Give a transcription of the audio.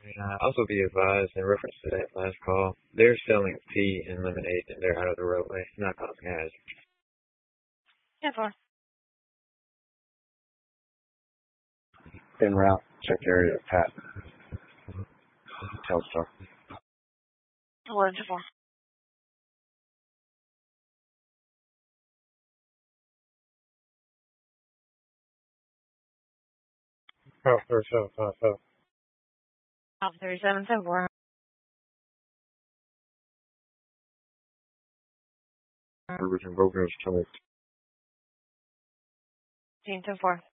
And also be advised in reference to that last call, they're selling tea and lemonade and they're out of the roadway. It's not causing hazard. Yeah, fine. En route, check area, Pat. Telstar. 11-4. Alpha 3757. Alpha 37-4. Original Brokers, 10-4.